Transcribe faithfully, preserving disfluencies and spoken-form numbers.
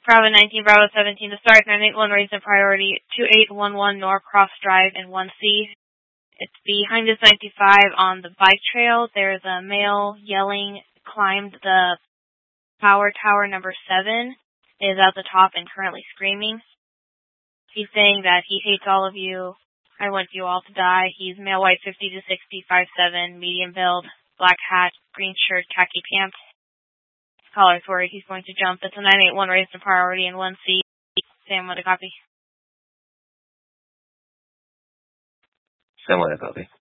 Bravo nineteen, Bravo seventeen, to start nine eight one, raise the priority two eight one one Norcross Drive in one C. It's behind this ninety-five on the bike trail. There's a male yelling, climbed the power tower number seven, is at the top and currently screaming. He's saying that he hates all of you. I want you all to die. He's male, white, fifty to sixty, five seven, medium build, black hat, green shirt, khaki pants. Caller's worried he's going to jump. It's a nine eight one, raised to priority in one C. Sam, what a copy. Sam, what a copy.